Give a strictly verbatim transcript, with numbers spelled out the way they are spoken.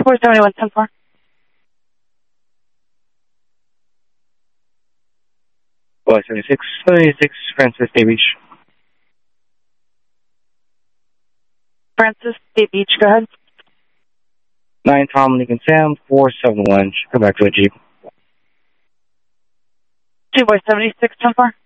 four seven one ten four. Boy seventy-six, seventy-six, Francis Day Beach. Francis Day Beach, go ahead. nine Tom Lincoln Sam, four seven one, come back to a Jeep. two boy seventy-six ten four.